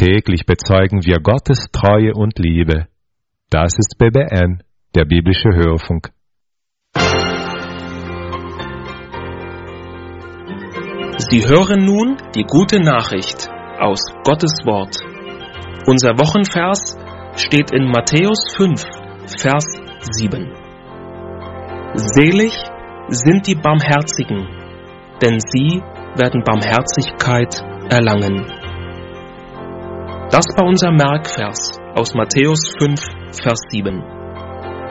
Täglich bezeugen wir Gottes Treue und Liebe. Das ist BBN, der biblische Hörfunk. Sie hören nun die gute Nachricht aus Gottes Wort. Unser Wochenvers steht in Matthäus 5, Vers 7. Selig sind die Barmherzigen, denn sie werden Barmherzigkeit erlangen. Das war unser Merkvers aus Matthäus 5, Vers 7.